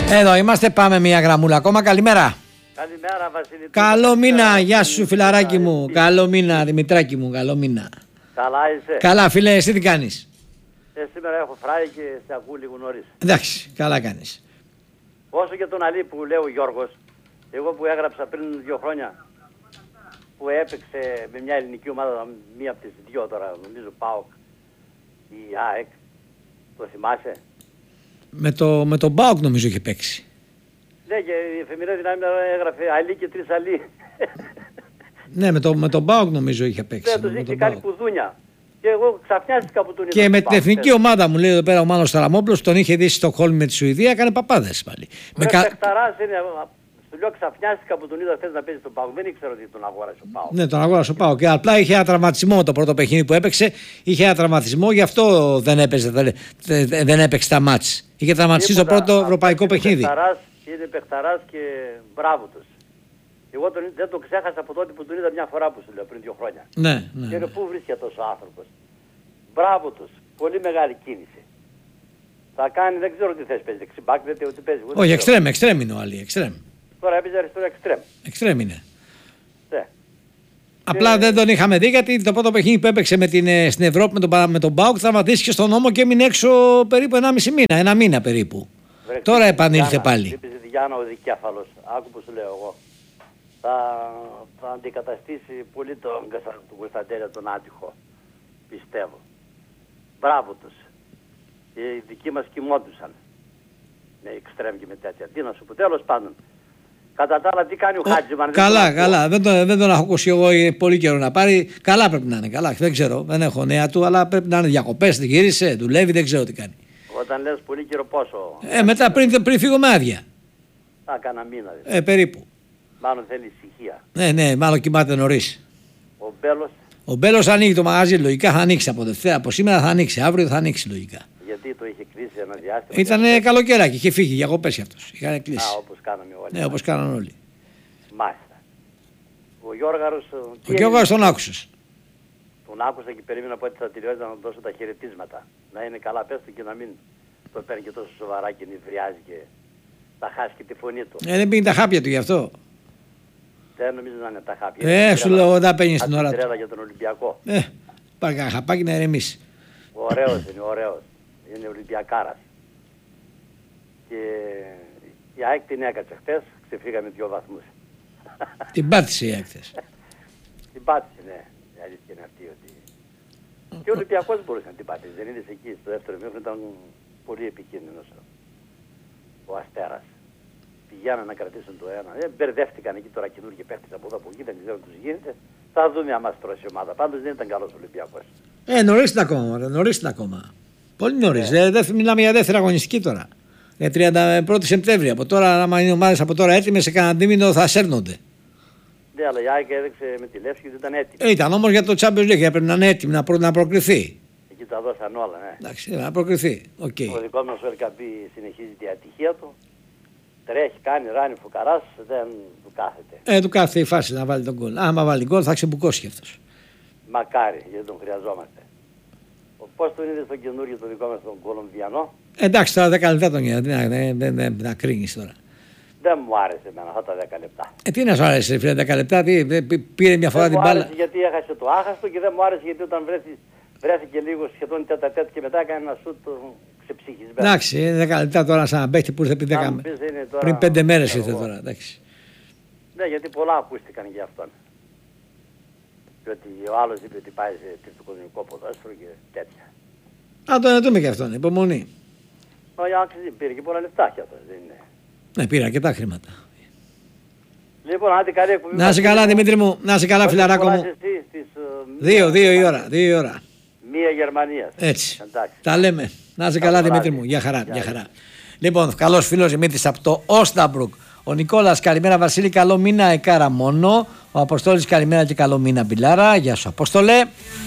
Εδώ είμαστε, πάμε μια γραμμούλα ακόμα. Καλημέρα. Καλημέρα, Βασίλη. Καλό μήνα, γεια σου φιλαράκι μου. Καλό μήνα, Δημητράκη μου, καλό μήνα. Καλά είσαι. Καλά, φίλε, εσύ τι κάνεις? Σήμερα έχω φράει και σε ακούω λίγο νωρίς. Εντάξει, καλά κάνεις. Όσο και τον Αλή που λέει ο Γιώργος, εγώ που έγραψα πριν 2 χρόνια, που έπαιξε με μια ελληνική ομάδα, μία από τις δυο τώρα, νομίζω ΠΑΟΚ ή ΑΕΚ, το θυμάσαι? Με τον ΠΑΟΚ νομίζω είχε παίξει. Ναι, και η εφημερίδα Δυνάμει έγραφε Αλή και 3 Αλή. Ναι, με τον ΠΑΟΚ νομίζω είχε παίξει. Ναι, τους είχε κάνει κουδούνια. Και εγώ ξαφνιάστηκα που τον είδα. Και με την εθνική ομάδα μου λέει εδώ πέρα ο Μάνος Ταραμόπουλος, τον είχε δει στο Χόλμη με τη Σουηδία, έκανε παπάδες πάλι. Παιχταράς είναι, του λέω ξαφνιάστηκα που τον είδα χθες να παίζει στον ΠΑΟΚ. Δεν ήξερα ότι τον αγόρασε ο ΠΑΟΚ. Ναι, τον αγόρασε ο ΠΑΟΚ. Και απλά είχε ένα τραυματισμό το πρώτο παιχνίδι που έπαιξε. Είχε ένα τραυματισμό, γι' αυτό δεν έπαιξε τα μάτς. Είχε τραυματιστεί στο πρώτο ευρωπαϊκό παιχνίδι. Είναι παιχταράς και μπράβο τους. Εγώ δεν το ξέχασα από τότε που τον είδα μια φορά που σου λέω πριν 2 χρόνια. Ναι. Και πού βρίσκεται τόσο άνθρωπος. Μπράβο τους. Πολύ μεγάλη κίνηση. Θα κάνει, δεν ξέρω τι θέση παίζει. Δεξιμπάκ, δεν τι παίζει. Όχι, εξτρέμ είναι ο Αλή. Τώρα έπαιζε αριστερό εξτρέμ. Εξτρέμ είναι. Ναι. Απλά δεν τον είχαμε δει γιατί το πρώτο παιχνίδι που έπαιξε στην Ευρώπη με τον ΠΑΟΚ τραυματίστηκε στον νόμο και έμεινε έξω περίπου 1,5 μήνα. 1 μήνα περίπου. Τώρα επανήλθε πάλι. Είπε Διάννα ο δικέφαλος. Άκου που σου λέω εγώ. Θα αντικαταστήσει πολύ τον Κωνσταντέλια τον άτυχο. Πιστεύω. Μπράβο τους. Οι δικοί μας κοιμόντουσαν. Ναι, εξτρέμ και με τέτοια. Τι να σου πω, τέλος πάντων. Κατά τα άλλα, τι κάνει ο Χάτζημαν? Καλά. Δεν τον έχω ακούσει εγώ πολύ καιρό να πάρει. Καλά πρέπει να είναι. Καλά. Δεν ξέρω. Δεν έχω νέα του, αλλά πρέπει να είναι διακοπές. Γύρισε, δουλεύει, δεν ξέρω τι κάνει. Όταν λες πολύ καιρό πόσο? Μετά πριν φύγω με άδεια. Κάνα μήνα. Περίπου. Μάλλον θέλει ησυχία. Ναι, μάλλον κοιμάται νωρίς. Ο Μπέλος. Ο Μπέλος ανοίγει το μαγαζί, λογικά θα ανοίξει από Δευτέρα. Από σήμερα θα ανοίξει, αύριο θα ανοίξει λογικά. Γιατί το είχε κλείσει ένα διάστημα? Ήτανε καλοκαιράκι, είχε φύγει διακοπές κι αυτός. Είχαν κλείσει. Όπως κάναμε όλοι. Ναι, όπως κάναν όλοι. Μάλιστα. Ο Γιώργαρος. Ο Γιώργαρος τον άκουσες? Τον άκουσα και περίμενα από ότι θα τελειώσει να του δώσω τα χαιρετίσματα. Να είναι καλά, πες του και να μην το παίρνει και τόσο σοβαρά και νευριάζει και θα χάσει και τη φωνή του. Δεν πίνει τα χάπια του γι' αυτό. Δεν νομίζω να είναι τα χάπια. Σου λέω όταν παίρνει την ώρα του. Για τον Ολυμπιακό. Πάρει κανένα χαπάκι να ηρεμήσει. Ωραίος είναι, ωραίος. Είναι Ολυμπιακάρας. Και η ΑΕΚ την έκατσε χθες, ξεφύγαμε 2 βαθμούς. Την πάτησε η ΑΕΚ χθες. Την πάτησε, ναι. Η αλήθεια είναι αυτή ότι... Και ο Ολυμπιακός μπορούσε να την πάτησε. Δεν είδες εκεί στο δεύτερο μήχρονο, ήταν πολύ επικίνδυνος ο Αστέρας. Πηγαίναν να κρατήσουν το ένα. Μπερδεύτηκαν εκεί τώρα καινούργιοι παίχτες από εδώ από εκεί, δεν ξέρω τι τους γίνεται. Θα δούμε αν μας τρώσει η ομάδα. Πάντως δεν ήταν καλός ο Ολυμπιακός. Νωρίς είναι ακόμα. Πολύ νωρίς. Μιλάμε για δεύτερη αγωνιστική τώρα. Για 31η Σεπτέμβρη. Από τώρα, άμα είναι ομάδες από τώρα έτοιμες, σε κανένα δίμηνο θα σέρνονται. Ναι, αλλά η ΑΕΚ έδειξε με τη Λεύσκη ότι ήταν έτοιμη. Ήταν όμως για το Champions League, πρέπει να είναι έτοιμη, να προκριθεί. Εκεί τα δώσαν όλα, ναι. Εντάξει, να προκριθεί. Okay. Ο δικός μας ο Ελκαμπή συνεχίζει τη ατυχία του. Τρέχει, κάνει, ράνει, φουκαράς, δεν του κάθεται. Του κάθεται η φάση να βάλει τον γκολ. Άμα βάλει γκολ θα ξεμπουκώσει αυτός. Μακάρι, γιατί τον χρειαζόμαστε. Πώς τον είδες τον καινούργιο το δικό μας τον Κολομβιανό? Εντάξει, τώρα 10 λεπτά τον είδα, δεν κρίνεις τώρα. Δεν μου άρεσε εμένα αυτά τα 10 λεπτά. Τι να σου άρεσε φίλε 10 λεπτά, πήρε μια φορά την μπάλα. Δεν μου άρεσε γιατί έχασε το άχαστο και δεν μου άρεσε γιατί όταν βρέθηκε λίγο σχεδόν τέτα-τέτα και μετά έκανε ένα σούτ ξεψυχισμένο. Εντάξει, 10 λεπτά τώρα σαν να παίχτη που ήρθε πριν 5 μέρες ήρθε τώρα. Εντάξει. Ναι, γιατί πολλά ακούστηκαν για αυτόν. Ότι ο άλλος είπε ότι πάει σε τριτοκοσμικό ποδόσφαιρο και τέτοια. Τον δούμε και αυτόν, υπομονή. Ο Ιάκης πήρε και πολλά λεφτά και αυτός, δεν είναι? Ναι, πήρα αρκετά χρήματα. Λοιπόν, άντε καλή εκπομπή. Να είσαι καλά Δημήτρη μου, να είσαι καλά φιλαράκο μου. 2 η ώρα. 1 Γερμανίας. Έτσι. Εντάξει. Τα λέμε. Να είσαι καλά Δημήτρη μου. Γεια χαρά. Λοιπόν, καλός φίλος Δημήτρης από το Όσταμπρουκ. Ο Νικόλας, καλημέρα Βασίλη, καλό μήνα Εκάρα μόνο. Ο Αποστόλης, καλημέρα και καλό μήνα Μπιλάρα. Γεια σου Απόστολε.